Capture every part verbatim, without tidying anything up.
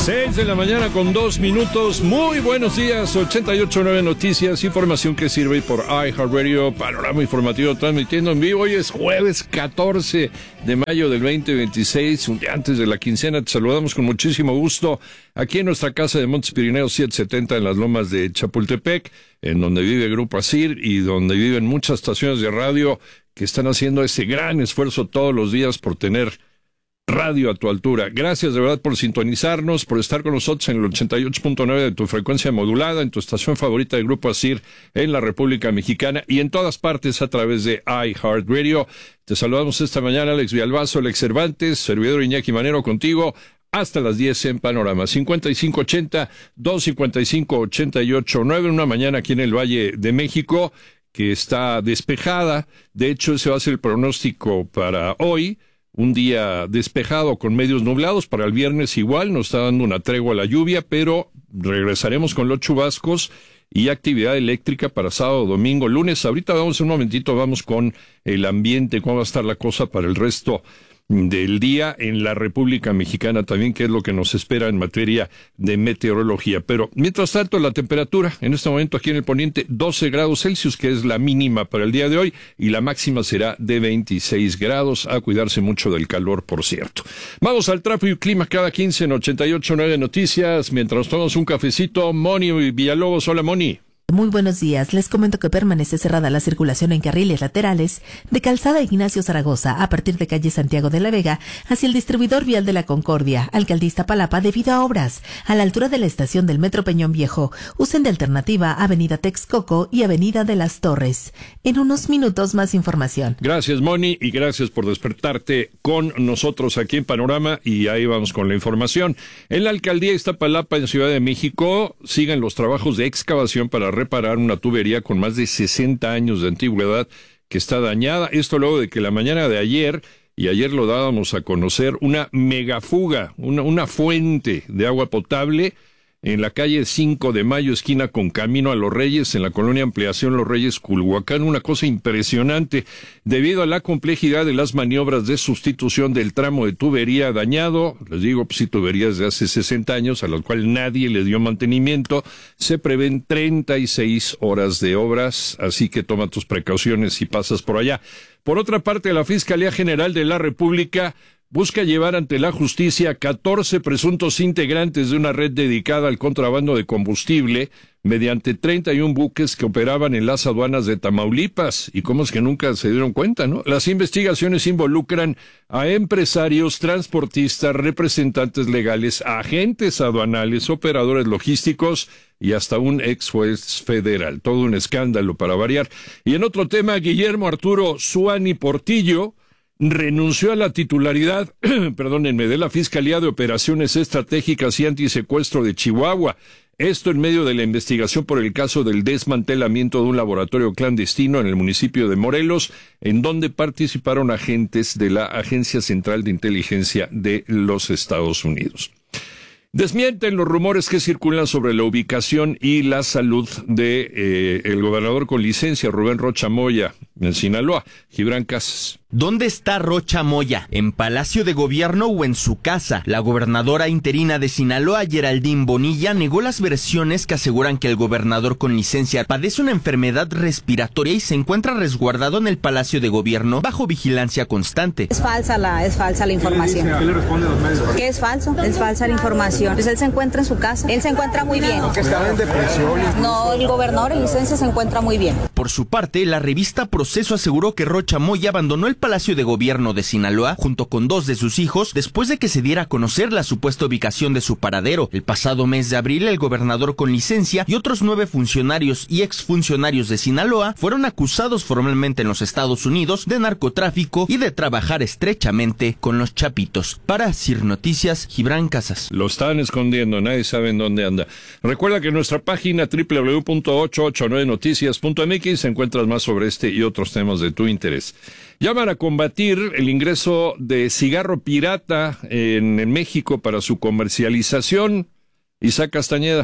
Seis de la mañana con dos minutos. Muy buenos días. ochenta y ocho punto nueve Noticias. Información que sirve por iHeartRadio. Panorama informativo transmitiendo en vivo. Hoy es jueves catorce de mayo del veinte veintiséis. Un día antes de la quincena. Te saludamos con muchísimo gusto aquí en nuestra casa de Montes Pirineos setecientos setenta en las lomas de Chapultepec, en donde vive Grupo Asir y donde viven muchas estaciones de radio que están haciendo ese gran esfuerzo todos los días por tener radio a tu altura. Gracias de verdad por sintonizarnos, por estar con nosotros en el ochenta y ocho punto nueve de tu frecuencia modulada, en tu estación favorita del Grupo Asir en la República Mexicana y en todas partes a través de iHeartRadio. Te saludamos esta mañana, Alex Villalbazo, Alex Cervantes, servidor Iñaki Manero contigo hasta las diez en Panorama. cincuenta y cinco ochenta, dos cincuenta y cinco, ochenta y ocho nueve, una mañana aquí en el Valle de México que está despejada. De hecho, ese va a ser el pronóstico para hoy. Un día despejado con medios nublados. Para el viernes igual, nos está dando una tregua a la lluvia, pero regresaremos con los chubascos y actividad eléctrica para sábado, domingo, lunes. Ahorita vamos un momentito, vamos con el ambiente, cómo va a estar la cosa para el resto del día en la República Mexicana también, que es lo que nos espera en materia de meteorología. Pero mientras tanto, la temperatura en este momento aquí en el poniente, doce grados Celsius, que es la mínima para el día de hoy, y la máxima será de veintiséis grados. A cuidarse mucho del calor, por cierto. Vamos al tráfico y clima cada quince en ochenta y ocho punto nueve Noticias. Mientras nos tomamos un cafecito, Moni Villalobos. Hola, Moni. Muy buenos días. Les comento que permanece cerrada la circulación en carriles laterales de Calzada Ignacio Zaragoza a partir de calle Santiago de la Vega hacia el distribuidor vial de la Concordia, Alcaldía Iztapalapa, debido a obras a la altura de la estación del Metro Peñón Viejo. Usen de alternativa Avenida Texcoco y Avenida de las Torres. En unos minutos más información. Gracias, Moni, y gracias por despertarte con nosotros aquí en Panorama, y ahí vamos con la información. En la Alcaldía Iztapalapa, en Ciudad de México, siguen los trabajos de excavación para reparar una tubería con más de sesenta años de antigüedad que está dañada. Esto luego de que la mañana de ayer, y ayer lo dábamos a conocer, una megafuga, una, una fuente de agua potable en la calle cinco de mayo, esquina con Camino a Los Reyes, en la colonia Ampliación Los Reyes, Culhuacán. Una cosa impresionante, debido a la complejidad de las maniobras de sustitución del tramo de tubería dañado. Les digo, pues sí, tuberías de hace sesenta años, a las cuales nadie le dio mantenimiento. Se prevén treinta y seis horas de obras, así que toma tus precauciones si pasas por allá. Por otra parte, la Fiscalía General de la República busca llevar ante la justicia catorce presuntos integrantes de una red dedicada al contrabando de combustible mediante treinta y un buques que operaban en las aduanas de Tamaulipas. ¿Y cómo es que nunca se dieron cuenta, no? Las investigaciones involucran a empresarios, transportistas, representantes legales, agentes aduanales, operadores logísticos y hasta un ex juez federal. Todo un escándalo para variar. Y en otro tema, Guillermo Arturo Zuani Portillo renunció a la titularidad, perdónenme, de la Fiscalía de Operaciones Estratégicas y Antisecuestro de Chihuahua. Esto en medio de la investigación por el caso del desmantelamiento de un laboratorio clandestino en el municipio de Morelos, en donde participaron agentes de la Agencia Central de Inteligencia de los Estados Unidos. Desmienten los rumores que circulan sobre la ubicación y la salud de eh, el gobernador con licencia, Rubén Rocha Moya, en Sinaloa. Gibran Casas. ¿Dónde está Rocha Moya? ¿En Palacio de Gobierno o en su casa? La gobernadora interina de Sinaloa, Geraldine Bonilla, negó las versiones que aseguran que el gobernador con licencia padece una enfermedad respiratoria y se encuentra resguardado en el Palacio de Gobierno bajo vigilancia constante. Es falsa la, es falsa la información. ¿Qué le responden los medios? ¿Qué es falso? Es falsa la información. Pues él se encuentra en su casa. Él se encuentra muy bien. ¿Que estaba en depresión? No, el gobernador en licencia se encuentra muy bien. Por su parte, la revista Proceso aseguró que Rocha Moya abandonó el Palacio de Gobierno de Sinaloa junto con dos de sus hijos después de que se diera a conocer la supuesta ubicación de su paradero. El pasado mes de abril, el gobernador con licencia y otros nueve funcionarios y exfuncionarios de Sinaloa fueron acusados formalmente en los Estados Unidos de narcotráfico y de trabajar estrechamente con los chapitos. Para Sir Noticias, Gibran Casas. Lo están escondiendo, nadie sabe en dónde anda. Recuerda que en nuestra página doble u doble u doble u punto ochocientos ochenta y nueve noticias punto m x encuentras más sobre este y otros temas de tu interés. Llaman a combatir el ingreso de cigarro pirata en, en México para su comercialización. Isaac Castañeda.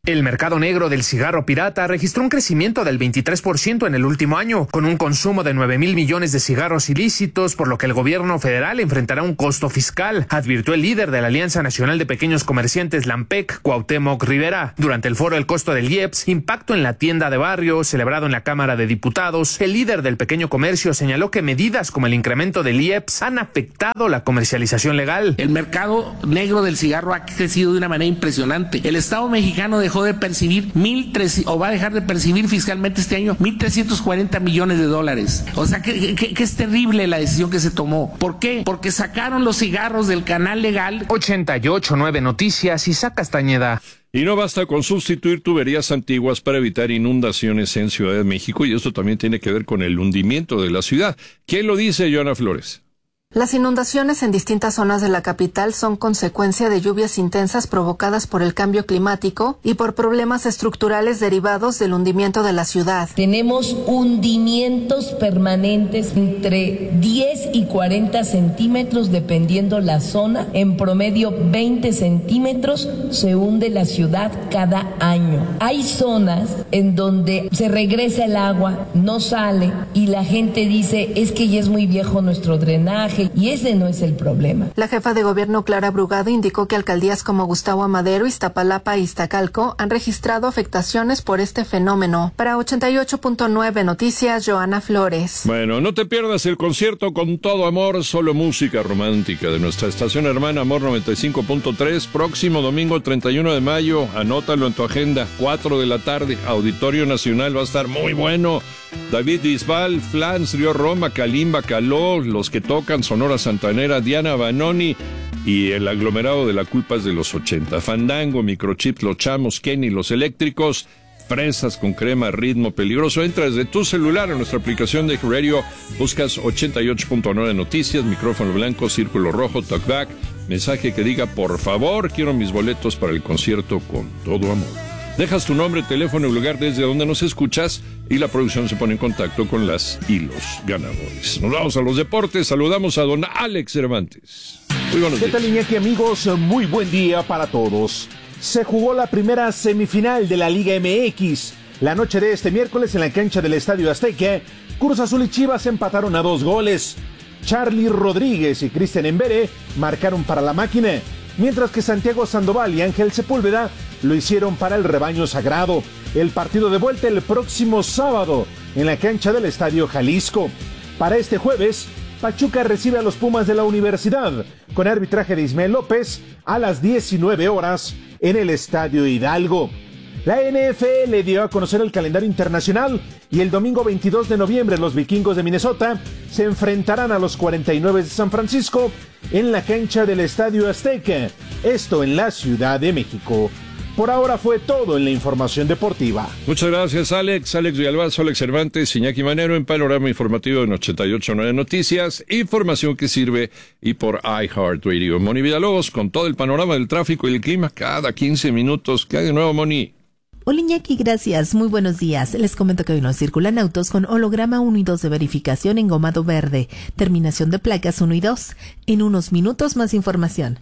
El mercado negro del cigarro pirata registró un crecimiento del veintitrés por ciento en el último año, con un consumo de nueve mil millones de cigarros ilícitos, por lo que el gobierno federal enfrentará un costo fiscal, advirtió el líder de la Alianza Nacional de Pequeños Comerciantes, Lampec, Cuauhtémoc Rivera. Durante el foro El costo del I E P S, impacto en la tienda de barrio, celebrado en la Cámara de Diputados, el líder del pequeño comercio señaló que medidas como el incremento del I E P S han afectado la comercialización legal. El mercado negro del cigarro ha crecido de una manera impresionante. El Estado mexicano dejó de percibir mil tres o va a dejar de percibir fiscalmente este año mil trescientos cuarenta millones de dólares. O sea que, que, que es terrible la decisión que se tomó. ¿Por qué? Porque sacaron los cigarros del canal legal. ochenta y ocho punto nueve Noticias, Isaac Castañeda. Y no basta con sustituir tuberías antiguas para evitar inundaciones en Ciudad de México, y esto también tiene que ver con el hundimiento de la ciudad. ¿Quién lo dice, Joana Flores? Las inundaciones en distintas zonas de la capital son consecuencia de lluvias intensas provocadas por el cambio climático y por problemas estructurales derivados del hundimiento de la ciudad. Tenemos hundimientos permanentes entre diez y cuarenta centímetros dependiendo la zona. En promedio veinte centímetros se hunde la ciudad cada año. Hay zonas en donde se regresa el agua, no sale y la gente dice es que ya es muy viejo nuestro drenaje. Y ese no es el problema. La jefa de gobierno Clara Brugado indicó que alcaldías como Gustavo Amadero, Iztapalapa e Iztacalco han registrado afectaciones por este fenómeno. Para ochenta y ocho punto nueve Noticias, Joana Flores. Bueno, no te pierdas el concierto Con Todo Amor, solo música romántica de nuestra estación hermana Amor noventa y cinco punto tres, próximo domingo treinta y uno de mayo, anótalo en tu agenda, cuatro de la tarde, Auditorio Nacional, va a estar muy bueno. David Bisbal, Flans, Río Roma, Kalimba, Caló, los que tocan Sonora Santanera, Diana Banoni y el aglomerado de La Culpa es de los ochenta. Fandango, Microchips, Los Chamos, Kenny, Los Eléctricos, Fresas con Crema, Ritmo Peligroso. Entra desde tu celular en nuestra aplicación de radio, buscas ochenta y ocho punto nueve Noticias, micrófono blanco, círculo rojo, talkback, mensaje que diga por favor, quiero mis boletos para el concierto Con Todo Amor. Dejas tu nombre, teléfono y lugar desde donde nos escuchas y la producción se pone en contacto con las y los ganadores. Nos vamos a los deportes, saludamos a don Alex Cervantes. Muy buenos días. ¿Qué tal, Iñaki, amigos? Muy buen día para todos. Se jugó la primera semifinal de la Liga M X. La noche de este miércoles en la cancha del Estadio Azteca, Cruz Azul y Chivas empataron a dos goles. Charly Rodríguez y Cristian Embere marcaron para la máquina, mientras que Santiago Sandoval y Ángel Sepúlveda lo hicieron para el rebaño sagrado. El partido de vuelta el próximo sábado en la cancha del Estadio Jalisco. Para este jueves, Pachuca recibe a los Pumas de la Universidad con arbitraje de Ismael López a las diecinueve horas en el Estadio Hidalgo. La N F L dio a conocer el calendario internacional y el domingo veintidós de noviembre los Vikingos de Minnesota se enfrentarán a los cuarenta y nueve de San Francisco en la cancha del Estadio Azteca, esto en la Ciudad de México. Por ahora fue todo en la información deportiva. Muchas gracias, Alex. Alex Villalbazo, Alex Cervantes, Iñaki Manero en Panorama Informativo en ochenta y ocho punto nueve Noticias. Información que sirve y por iHeartRadio. Moni Villalobos con todo el panorama del tráfico y el clima cada quince minutos. ¿Qué hay de nuevo, Moni? Hola Iñaki, gracias. Muy buenos días. Les comento que hoy no circulan autos con holograma uno y dos de verificación engomado verde. Terminación de placas uno y dos. En unos minutos más información.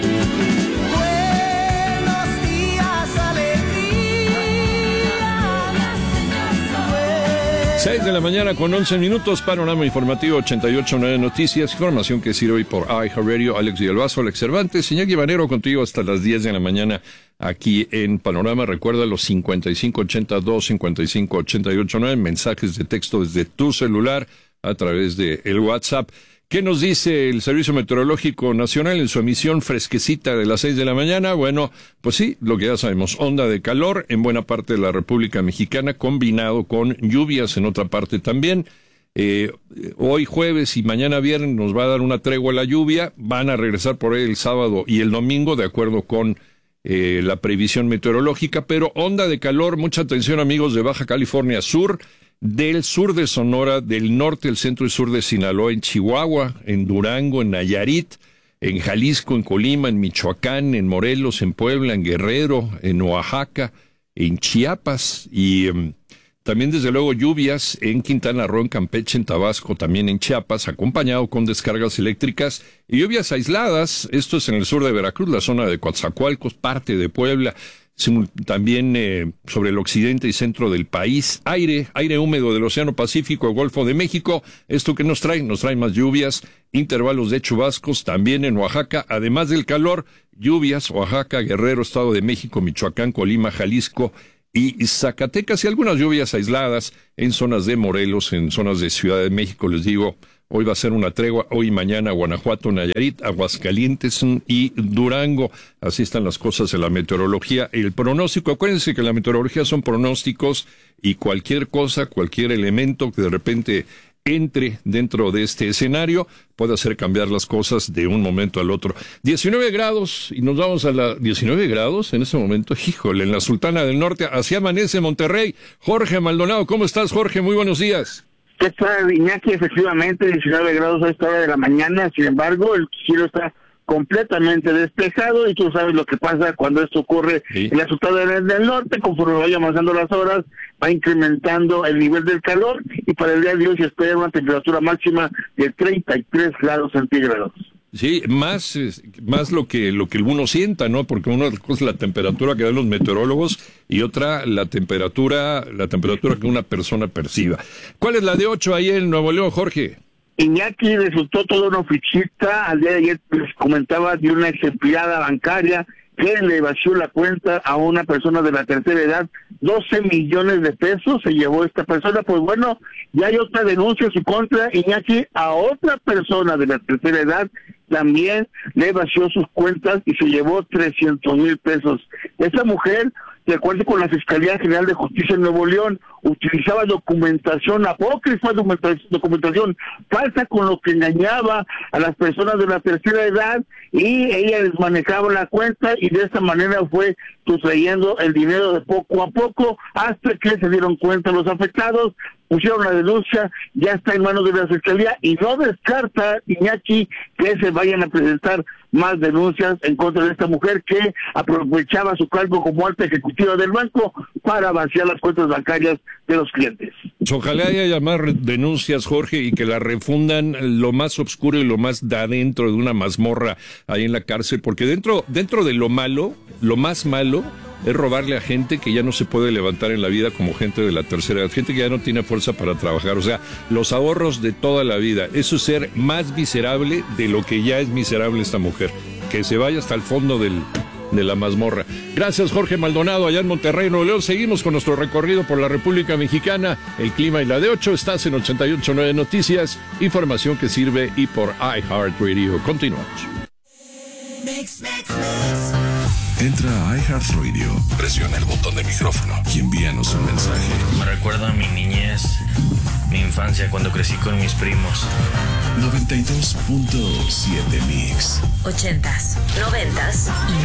seis de la mañana con once minutos, Panorama Informativo ochenta y ocho punto nueve Noticias, información que sirve hoy por iHeartRadio. Alex Villalbazo, Alex Cervantes, Iñaki Manero contigo hasta las diez de la mañana aquí en Panorama. Recuerda los cincuenta y cinco ochenta y dos, cincuenta y cinco ochenta y ocho nueve, mensajes de texto desde tu celular a través de el WhatsApp. ¿Qué nos dice el Servicio Meteorológico Nacional en su emisión fresquecita de las seis de la mañana? Bueno, pues sí, lo que ya sabemos, onda de calor en buena parte de la República Mexicana, combinado con lluvias en otra parte también. Eh, hoy jueves y mañana viernes nos va a dar una tregua la lluvia, van a regresar por ahí el sábado y el domingo, de acuerdo con eh, la previsión meteorológica, pero onda de calor, mucha atención amigos de Baja California Sur, del sur de Sonora, del norte, el centro y sur de Sinaloa, en Chihuahua, en Durango, en Nayarit, en Jalisco, en Colima, en Michoacán, en Morelos, en Puebla, en Guerrero, en Oaxaca, en Chiapas y um, también desde luego lluvias en Quintana Roo, en Campeche, en Tabasco, también en Chiapas, acompañado con descargas eléctricas y lluvias aisladas. Esto es en el sur de Veracruz, la zona de Coatzacoalcos, parte de Puebla. también eh, sobre el occidente y centro del país. Aire, aire húmedo del Océano Pacífico, Golfo de México. ¿Esto qué nos trae? Nos trae más lluvias, intervalos de chubascos también en Oaxaca, además del calor, lluvias, Oaxaca, Guerrero, Estado de México, Michoacán, Colima, Jalisco y Zacatecas, y algunas lluvias aisladas en zonas de Morelos, en zonas de Ciudad de México. Les digo, hoy va a ser una tregua, hoy y mañana Guanajuato, Nayarit, Aguascalientes y Durango. Así están las cosas en la meteorología. El pronóstico, acuérdense que la meteorología son pronósticos y cualquier cosa, cualquier elemento que de repente entre dentro de este escenario puede hacer cambiar las cosas de un momento al otro. diecinueve grados, y nos vamos a la... diecinueve grados en ese momento, híjole, en la Sultana del Norte, así amanece Monterrey. Jorge Maldonado, ¿cómo estás, Jorge? Muy buenos días. ¿Qué tal, Iñaki? Efectivamente, diecinueve grados a esta hora de la mañana, sin embargo, el cielo está completamente despejado y tú sabes lo que pasa cuando esto ocurre sí. en la Sultana del Norte. Conforme vayan avanzando las horas, va incrementando el nivel del calor y para el día de hoy se espera una temperatura máxima de treinta y tres grados centígrados. Sí, más más lo que lo que uno sienta, ¿no? Porque una cosa es la temperatura que dan los meteorólogos y otra la temperatura la temperatura que una persona perciba. ¿Cuál es la de ocho ahí en Nuevo León, Jorge? Iñaki, resultó toda una fichita. Al día de ayer les comentaba de una ex empleada bancaria que le vació la cuenta a una persona de la tercera edad, doce millones de pesos se llevó esta persona. Pues bueno, ya hay otra denuncia en su contra, Iñaki, a otra persona de la tercera edad también le vació sus cuentas y se llevó trescientos mil pesos. Esta mujer, de acuerdo con la Fiscalía General de Justicia en Nuevo León, utilizaba documentación apócrifa, documentación falsa, con lo que engañaba a las personas de la tercera edad y ella les manejaba la cuenta y de esta manera fue sustrayendo el dinero de poco a poco hasta que se dieron cuenta los afectados, pusieron la denuncia, ya está en manos de la Fiscalía y no descarta, Iñaki, que se vayan a presentar más denuncias en contra de esta mujer que aprovechaba su cargo como alta ejecutiva del banco para vaciar las cuentas bancarias de los clientes. Ojalá haya más denuncias, Jorge, y que la refundan lo más oscuro y lo más de adentro de una mazmorra ahí en la cárcel, porque dentro dentro de lo malo, lo más malo es robarle a gente que ya no se puede levantar en la vida como gente de la tercera edad, gente que ya no tiene fuerza para trabajar, o sea, los ahorros de toda la vida. Eso es ser más miserable de lo que ya es miserable esta mujer. Que se vaya hasta el fondo del, de la mazmorra. Gracias, Jorge Maldonado, allá en Monterrey, Nuevo León. Seguimos con nuestro recorrido por la República Mexicana. El clima y la de ocho, estás en ochenta y ocho punto nueve Noticias, información que sirve y por iHeartRadio. Continuamos. Mix, mix, mix. Entra a iHeartRadio, presiona el botón de micrófono y envíanos un mensaje. Me recuerda a mi niñez, mi infancia cuando crecí con mis primos. noventa y dos punto siete Mix. Ochentas, noventas y